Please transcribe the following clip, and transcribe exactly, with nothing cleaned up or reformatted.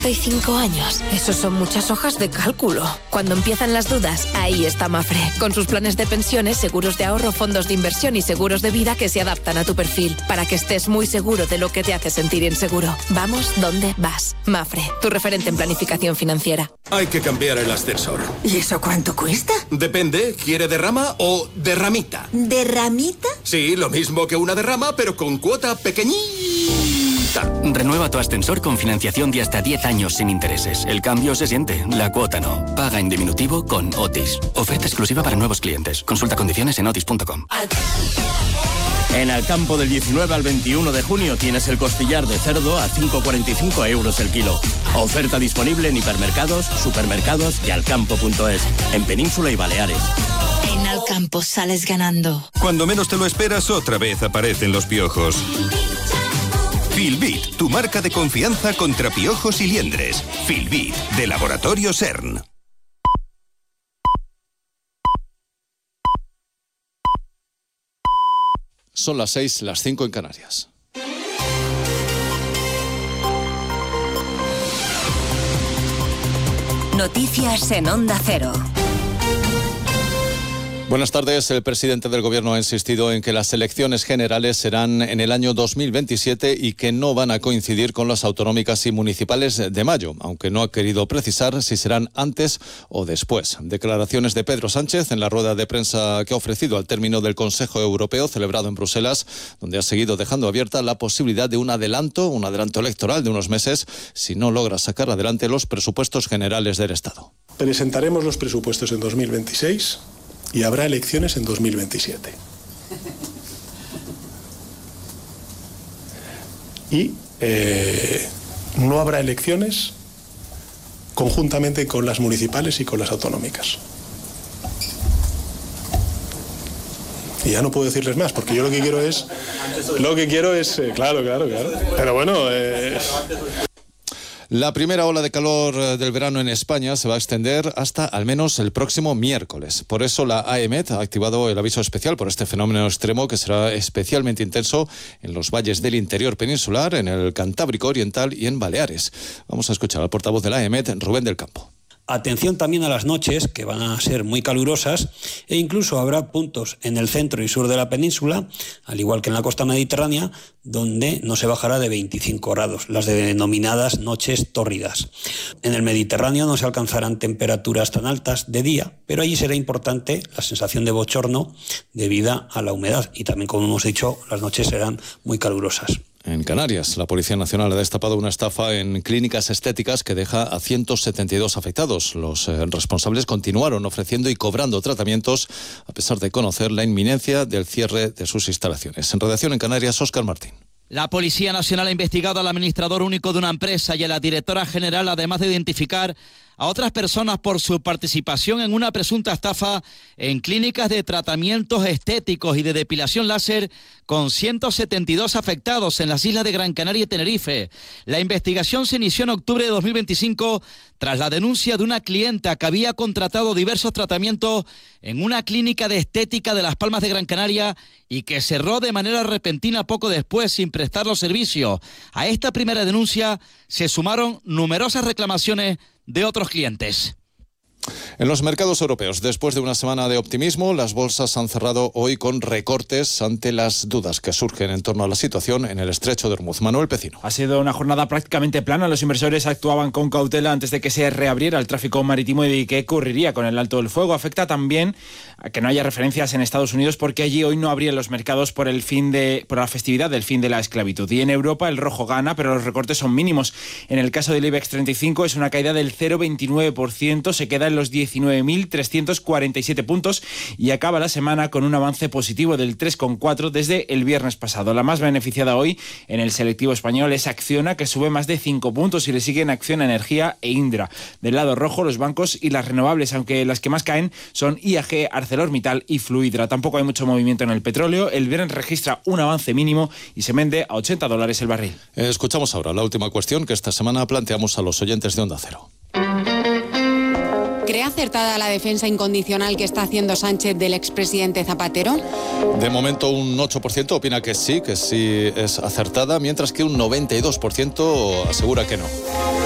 y cinco años. Esos son muchas hojas de cálculo. Cuando empiezan las dudas, ahí está Mafre. Con sus planes de pensiones, seguros de ahorro, fondos de inversión y seguros de vida que se adaptan a tu perfil. Para que estés muy seguro de lo que te hace sentir inseguro. Vamos donde vas. Mafre, tu referente en planificación financiera. Hay que cambiar el ascensor. ¿Y eso cuánto cuesta? Depende. ¿Quiere derrama o derramita? ¿Derramita? Sí, lo mismo que una derrama, pero con cuota pequeñita. Renueva tu ascensor con financiación de hasta diez años sin intereses. El cambio se siente, la cuota no. Paga en diminutivo con Otis. Oferta exclusiva para nuevos clientes. Consulta condiciones en otis punto com. En Alcampo del diecinueve al veintiuno de junio tienes el costillar de cerdo a cinco con cuarenta y cinco euros el kilo. Oferta disponible en hipermercados, supermercados y alcampo punto es. En Península y Baleares. En Alcampo sales ganando. Cuando menos te lo esperas, otra vez aparecen los piojos. Filbit, tu marca de confianza contra piojos y liendres. Filbit, de Laboratorio CERN. Son las seis, las cinco en Canarias. Noticias en Onda Cero. Buenas tardes. El presidente del Gobierno ha insistido en que las elecciones generales serán en el año dos mil veintisiete y que no van a coincidir con las autonómicas y municipales de mayo, aunque no ha querido precisar si serán antes o después. Declaraciones de Pedro Sánchez en la rueda de prensa que ha ofrecido al término del Consejo Europeo celebrado en Bruselas, donde ha seguido dejando abierta la posibilidad de un adelanto, un adelanto electoral de unos meses, si no logra sacar adelante los presupuestos generales del Estado. Presentaremos los presupuestos en dos mil veintiséis. Y habrá elecciones en dos mil veintisiete. Y eh, no habrá elecciones conjuntamente con las municipales y con las autonómicas. Y ya no puedo decirles más, porque yo lo que quiero es... Lo que quiero es... Eh, claro, claro, claro. Pero bueno... Eh, La primera ola de calor del verano en España se va a extender hasta al menos el próximo miércoles. Por eso la AEMET ha activado el aviso especial por este fenómeno extremo que será especialmente intenso en los valles del interior peninsular, en el Cantábrico Oriental y en Baleares. Vamos a escuchar al portavoz de la AEMET, Rubén del Campo. Atención también a las noches, que van a ser muy calurosas, e incluso habrá puntos en el centro y sur de la península, al igual que en la costa mediterránea, donde no se bajará de veinticinco grados, las denominadas noches tórridas. En el Mediterráneo no se alcanzarán temperaturas tan altas de día, pero allí será importante la sensación de bochorno debido a la humedad y también, como hemos dicho, las noches serán muy calurosas. En Canarias, la Policía Nacional ha destapado una estafa en clínicas estéticas que deja a ciento setenta y dos afectados. Los eh, responsables continuaron ofreciendo y cobrando tratamientos a pesar de conocer la inminencia del cierre de sus instalaciones. En redacción en Canarias, Óscar Martín. La Policía Nacional ha investigado al administrador único de una empresa y a la directora general, además de identificar a otras personas por su participación en una presunta estafa en clínicas de tratamientos estéticos y de depilación láser con ciento setenta y dos afectados en las islas de Gran Canaria y Tenerife. La investigación se inició en octubre de dos mil veinticinco tras la denuncia de una clienta que había contratado diversos tratamientos en una clínica de estética de Las Palmas de Gran Canaria y que cerró de manera repentina poco después sin prestar los servicios. A esta primera denuncia se sumaron numerosas reclamaciones de otros clientes. En los mercados europeos, después de una semana de optimismo, las bolsas han cerrado hoy con recortes ante las dudas que surgen en torno a la situación en el estrecho de Hormuz. Manuel Pecino. Ha sido una jornada prácticamente plana. Los inversores actuaban con cautela antes de que se reabriera el tráfico marítimo y de qué ocurriría con el alto del fuego. Afecta también a que no haya referencias en Estados Unidos porque allí hoy no abrían los mercados por el fin de por la festividad del fin de la esclavitud. Y en Europa el rojo gana, pero los recortes son mínimos. En el caso del IBEX treinta y cinco es una caída del cero coma veintinueve por ciento, se queda en los diecinueve mil trescientos cuarenta y siete puntos y acaba la semana con un avance positivo del tres coma cuatro desde el viernes pasado. La más beneficiada hoy en el selectivo español es Acciona, que sube más de cinco puntos, y le siguen Acciona Energía e Indra. Del lado rojo, los bancos y las renovables, aunque las que más caen son I A G, ArcelorMittal y Fluidra. Tampoco hay mucho movimiento en el petróleo. El Brent registra un avance mínimo y se vende a ochenta dólares el barril. Escuchamos ahora la última cuestión que esta semana planteamos a los oyentes de Onda Cero. ¿Cree acertada la defensa incondicional que está haciendo Sánchez del expresidente Zapatero? De momento un ocho por ciento opina que sí, que sí es acertada, mientras que un noventa y dos por ciento asegura que no.